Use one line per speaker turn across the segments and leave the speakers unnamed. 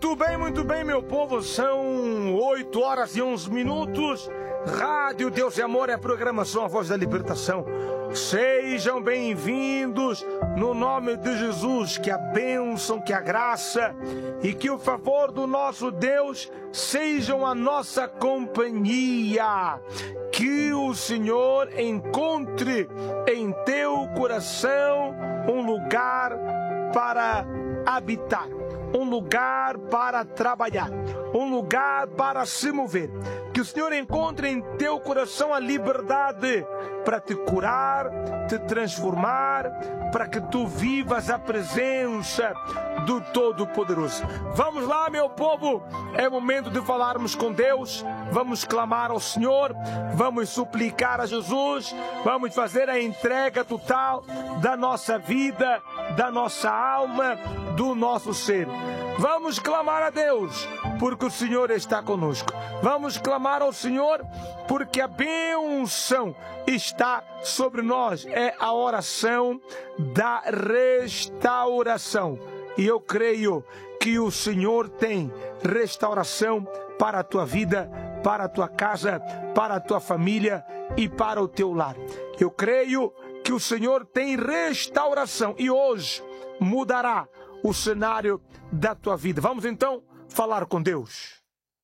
Muito bem, meu povo. São 8 horas e 11 minutos. Rádio Deus e Amor é a programação A Voz da Libertação. Sejam bem-vindos no nome de Jesus. Que a bênção, que a graça e que o favor do nosso Deus sejam a nossa companhia. Que o Senhor encontre em teu coração um lugar para habitar, um lugar para trabalhar, um lugar para se mover. Que o Senhor encontre em teu coração a liberdade para te curar, te transformar, para que tu vivas a presença do Todo-Poderoso. Vamos lá, meu povo, é momento de falarmos com Deus. Vamos clamar ao Senhor, vamos suplicar a Jesus, vamos fazer a entrega total da nossa vida, da nossa alma, do nosso ser. Vamos clamar a Deus, porque o Senhor está conosco. Vamos clamar ao Senhor, porque a bênção está sobre nós. É a oração da restauração. E eu creio que o Senhor tem restauração para a tua vida, para a tua casa, para a tua família e para o teu lar. Eu creio que o Senhor tem restauração e hoje mudará o cenário da tua vida. Vamos então falar com Deus.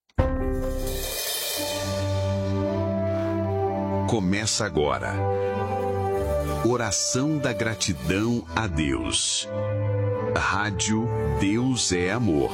Começa agora. Oração da gratidão a Deus. Rádio Deus é Amor.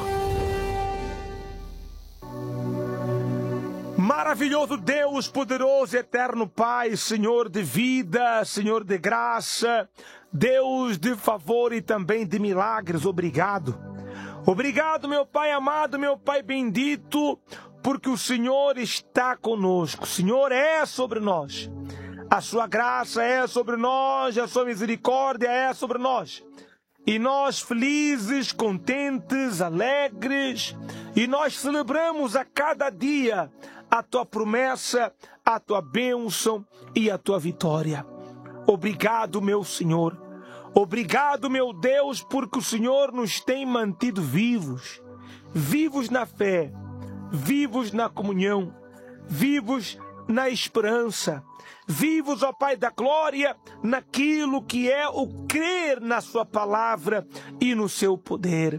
Maravilhoso Deus, poderoso, eterno Pai, Senhor de vida, Senhor de graça, Deus de favor e também de milagres, obrigado. Obrigado, meu Pai amado, meu Pai bendito, porque o Senhor está conosco, o Senhor é sobre nós. A sua graça é sobre nós, a sua misericórdia é sobre nós. E nós felizes, contentes, alegres, e nós celebramos a cada dia a tua promessa, a tua bênção e a tua vitória. Obrigado, meu Senhor. Obrigado, meu Deus, porque o Senhor nos tem mantido vivos. Vivos na fé, vivos na comunhão, vivos na esperança. Vivos, ó Pai da glória, naquilo que é o crer na sua palavra e no seu poder.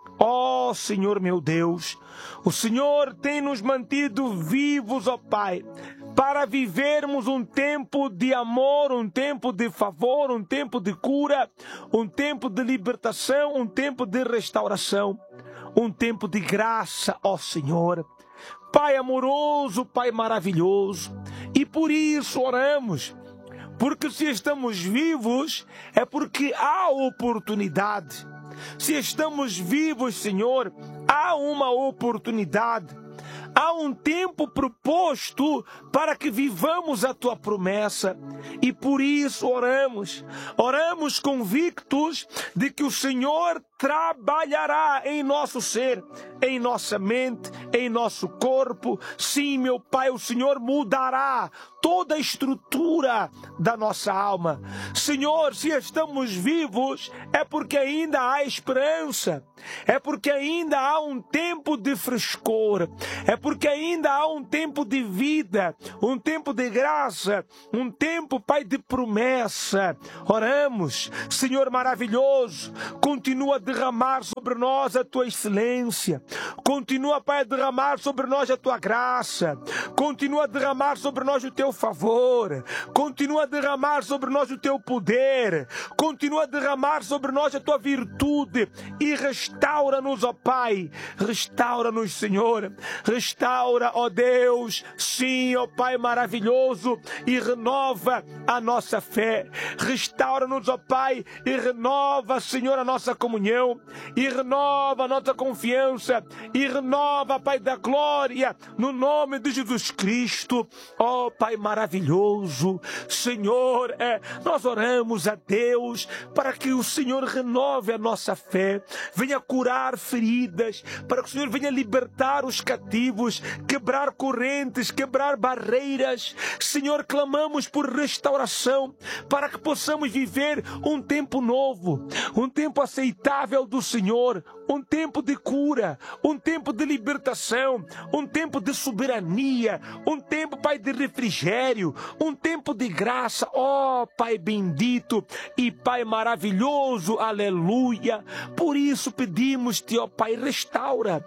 Ó Senhor meu Deus, o Senhor tem nos mantido vivos, ó Pai, para vivermos um tempo de amor, um tempo de favor, um tempo de cura, um tempo de libertação, um tempo de restauração, um tempo de graça, ó Senhor. Pai amoroso, Pai maravilhoso, e por isso oramos, porque se estamos vivos é porque há oportunidade. Se estamos vivos, Senhor, há uma oportunidade. Há um tempo proposto para que vivamos a tua promessa e por isso oramos. Oramos convictos de que o Senhor trabalhará em nosso ser, em nossa mente, em nosso corpo. Sim, meu Pai, o Senhor mudará toda a estrutura da nossa alma. Senhor, se estamos vivos, é porque ainda há esperança, é porque ainda há um tempo de frescor, é porque ainda há um tempo de vida, um tempo de graça, um tempo, Pai, de promessa. Oramos, Senhor maravilhoso, continua a derramar sobre nós a tua excelência, continua, Pai, a derramar sobre nós a tua graça, continua a derramar sobre nós o teu favor, continua a derramar sobre nós o teu poder, continua a derramar sobre nós a tua virtude e restaura-nos, ó Pai, restaura-nos, Senhor, restaura, ó Deus, sim, ó Pai maravilhoso, e renova a nossa fé, restaura-nos, ó Pai, e renova, Senhor, a nossa comunhão, e renova a nossa confiança, e renova, Pai da glória, no nome de Jesus Cristo, ó Pai maravilhoso, Senhor, nós oramos a Deus para que o Senhor renove a nossa fé, venha curar feridas, para que o Senhor venha libertar os cativos, quebrar correntes, quebrar barreiras. Senhor, clamamos por restauração, para que possamos viver um tempo novo, um tempo aceitável do Senhor, Senhor, um tempo de cura, um tempo de libertação, um tempo de soberania, um tempo, Pai, de refrigério, um tempo de graça. Ó, Pai bendito e Pai maravilhoso, aleluia. Por isso pedimos-te, ó Pai, restaura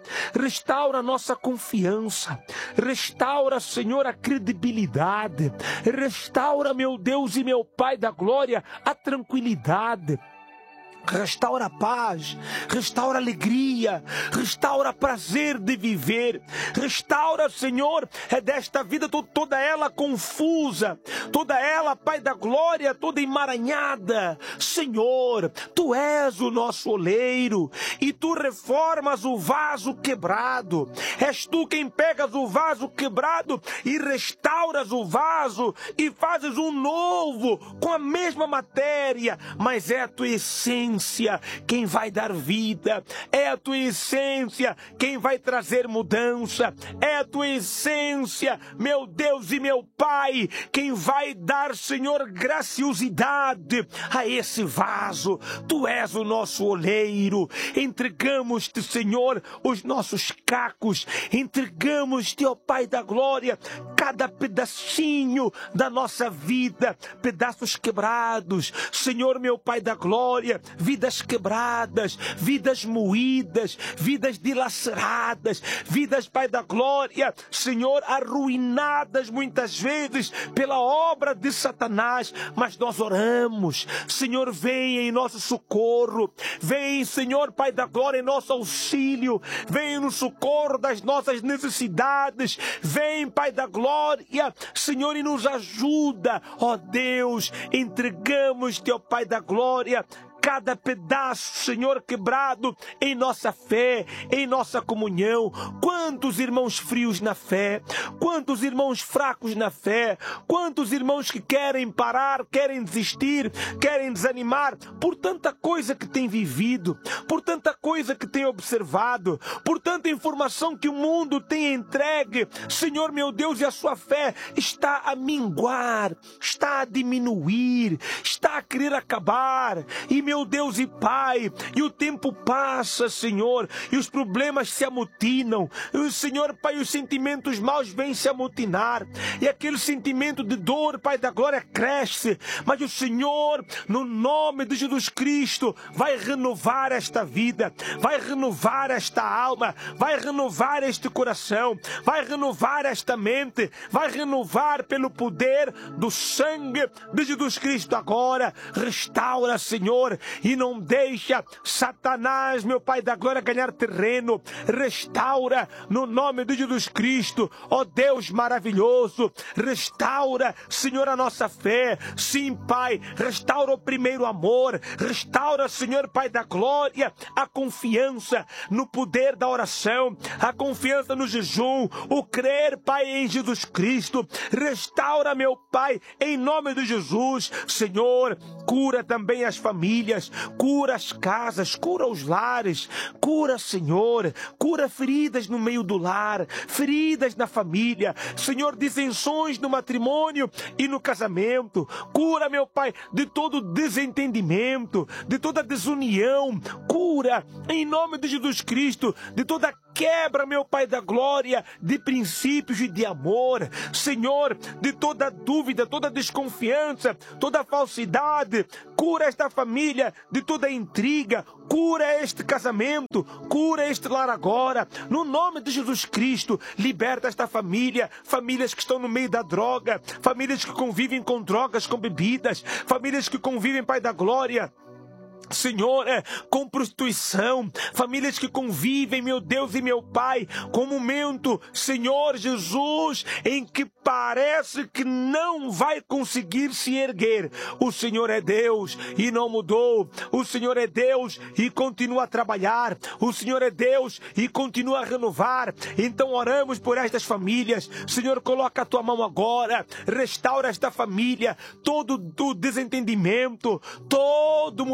a nossa confiança, restaura, Senhor, a credibilidade, restaura, meu Deus e meu Pai da glória, a tranquilidade. Restaura a paz, restaura a alegria, restaura prazer de viver, restaura, Senhor, desta vida toda ela confusa, toda ela, Pai da glória, toda emaranhada. Senhor, Tu és o nosso oleiro e Tu reformas o vaso quebrado. És Tu quem pegas o vaso quebrado e restauras o vaso e fazes um novo com a mesma matéria, mas é a Tua essência quem vai dar vida, é a Tua essência quem vai trazer mudança, é a Tua essência, meu Deus e meu Pai, quem vai dar, Senhor, graciosidade a esse vaso. Tu és o nosso oleiro, entregamos-te, Senhor, os nossos cacos, entregamos-te, ó Pai da glória, cada pedacinho da nossa vida, pedaços quebrados, Senhor, meu Pai da glória, vidas quebradas, vidas moídas, vidas dilaceradas, vidas, Pai da glória, Senhor, arruinadas muitas vezes pela obra de Satanás, mas nós oramos, Senhor, vem em nosso socorro, vem, Senhor, Pai da glória, em nosso auxílio, vem no socorro das nossas necessidades, vem, Pai da glória, Senhor, e nos ajuda, ó Deus, entregamos-te, ó Pai da glória, cada pedaço, Senhor, quebrado em nossa fé, em nossa comunhão. Quantos irmãos frios na fé, quantos irmãos fracos na fé, quantos irmãos que querem parar, querem desistir, querem desanimar por tanta coisa que tem vivido, por tanta coisa que tem observado, por tanta informação que o mundo tem entregue. Senhor, meu Deus, e a sua fé está a minguar, está a diminuir, está a querer acabar. E meu Deus e Pai, e o tempo passa, Senhor, e os problemas se amotinam, e o Senhor, Pai, os sentimentos maus vêm se amotinar, e aquele sentimento de dor, Pai da glória, cresce, mas o Senhor, no nome de Jesus Cristo, vai renovar esta vida, vai renovar esta alma, vai renovar este coração, vai renovar esta mente, vai renovar pelo poder do sangue de Jesus Cristo agora. Restaura, Senhor, e não deixa Satanás, meu Pai da glória, ganhar terreno. Restaura no nome de Jesus Cristo, ó Deus maravilhoso. Restaura, Senhor, a nossa fé. Sim, Pai, restaura o primeiro amor. Restaura, Senhor, Pai da glória, a confiança no poder da oração, a confiança no jejum, o crer, Pai, em Jesus Cristo. Restaura, meu Pai, em nome de Jesus. Senhor, cura também as famílias, cura as casas, cura os lares, cura, Senhor, cura feridas no meio do lar, feridas na família, Senhor, dissensões no matrimônio e no casamento. Cura, meu Pai, de todo desentendimento, de toda desunião. Cura, em nome de Jesus Cristo, de toda quebra, meu Pai da glória, de princípios e de amor. Senhor, de toda dúvida, toda desconfiança, toda falsidade. Cura esta família de toda intriga. Cura este casamento, cura este lar agora. No nome de Jesus Cristo, liberta esta família, famílias que estão no meio da droga, famílias que convivem com drogas, com bebidas, famílias que convivem, Pai da glória, Senhor, com prostituição, famílias que convivem, meu Deus e meu Pai, com um momento, Senhor Jesus, em que parece que não vai conseguir se erguer. O Senhor é Deus e não mudou. O Senhor é Deus e continua a trabalhar. O Senhor é Deus e continua a renovar. Então oramos por estas famílias. Senhor, coloca a tua mão agora, restaura esta família, todo o desentendimento, todo motivo de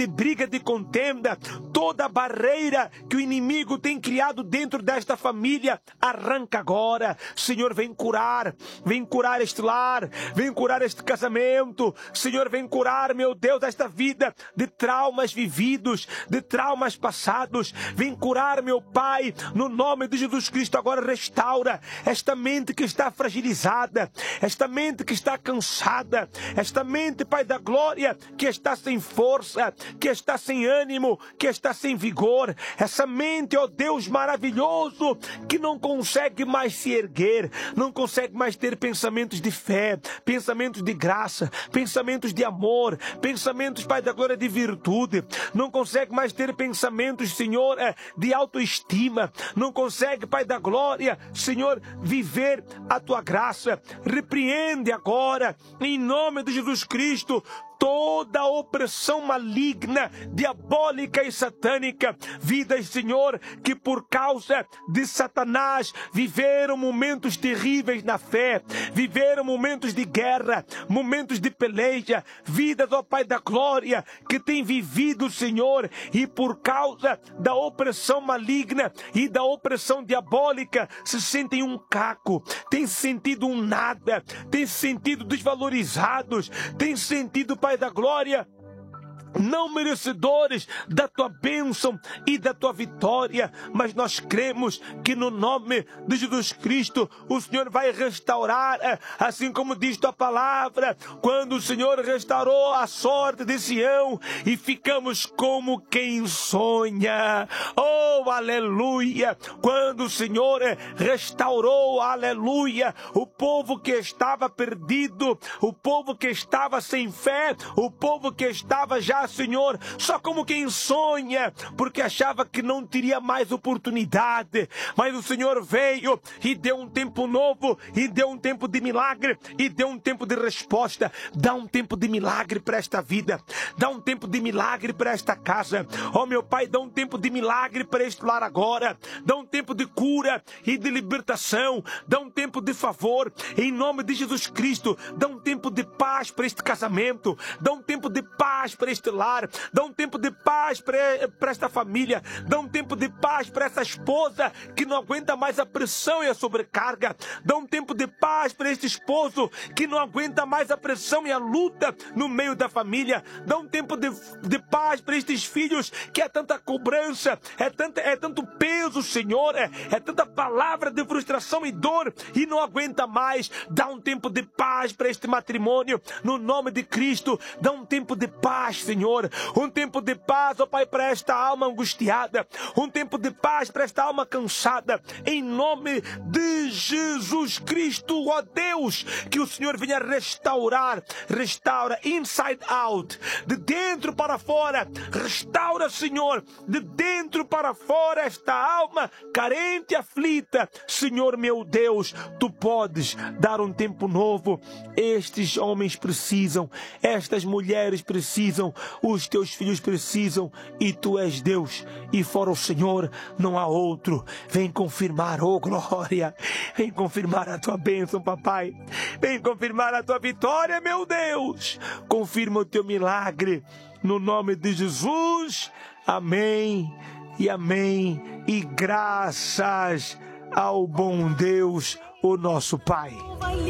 de briga, de contenda, toda barreira que o inimigo tem criado dentro desta família, arranca agora. Senhor, vem curar este lar, vem curar este casamento. Senhor, vem curar, meu Deus, esta vida de traumas vividos, de traumas passados. Vem curar, meu Pai, no nome de Jesus Cristo. Agora restaura esta mente que está fragilizada, esta mente que está cansada, esta mente, Pai da glória, que está sem força, que está sem ânimo, que está sem vigor. Essa mente, ó Deus maravilhoso, que não consegue mais se erguer, não consegue mais ter pensamentos de fé, pensamentos de graça, pensamentos de amor, pensamentos, Pai da glória, de virtude. Não consegue mais ter pensamentos, Senhor, de autoestima. Não consegue, Pai da glória, Senhor, viver a tua graça. Repreende agora, em nome de Jesus Cristo, toda opressão maligna, diabólica e satânica. Vidas, Senhor, que por causa de Satanás viveram momentos terríveis na fé, viveram momentos de guerra, momentos de peleja. Vidas, ó Pai da glória, que têm vivido, Senhor, e por causa da opressão maligna e da opressão diabólica, se sentem um caco, têm se sentido um nada, têm se sentido desvalorizados, têm sentido, Pai da glória, não merecedores da tua bênção e da tua vitória, mas nós cremos que no nome de Jesus Cristo o Senhor vai restaurar, assim como diz tua palavra, quando o Senhor restaurou a sorte de Sião e ficamos como quem sonha. Oh, aleluia! Quando o Senhor restaurou, aleluia, o povo que estava perdido, o povo que estava sem fé, o povo que estava já, Senhor, só como quem sonha, porque achava que não teria mais oportunidade, mas o Senhor veio e deu um tempo novo, e deu um tempo de milagre, e deu um tempo de resposta. Dá um tempo de milagre para esta vida, dá um tempo de milagre para esta casa. Oh meu Pai, dá um tempo de milagre para este lar agora, dá um tempo de cura e de libertação, dá um tempo de favor, em nome de Jesus Cristo. Dá um tempo de paz para este casamento, dá um tempo de paz para este lar, dá um tempo de paz para esta família, dá um tempo de paz para essa esposa que não aguenta mais a pressão e a sobrecarga, dá um tempo de paz para este esposo que não aguenta mais a pressão e a luta no meio da família, dá um tempo de paz para estes filhos que é tanta cobrança, é tanto peso, Senhor, é tanta palavra de frustração e dor e não aguenta mais. Dá um tempo de paz para este matrimônio, no nome de Cristo. Dá um tempo de paz, Senhor, um tempo de paz, ó Pai, para esta alma angustiada, um tempo de paz para esta alma cansada, em nome de Jesus Cristo, ó Deus, que o Senhor venha restaurar, restaura inside out, de dentro para fora, restaura, Senhor, de dentro para fora esta alma carente e aflita. Senhor meu Deus, tu podes dar um tempo novo. Estes homens precisam, estas mulheres precisam, os teus filhos precisam, e tu és Deus, e fora o Senhor não há outro. Vem confirmar, oh glória, vem confirmar a tua bênção, papai, vem confirmar a tua vitória, meu Deus. Confirma o teu milagre, no nome de Jesus. Amém e amém, e graças ao bom Deus, o nosso Pai.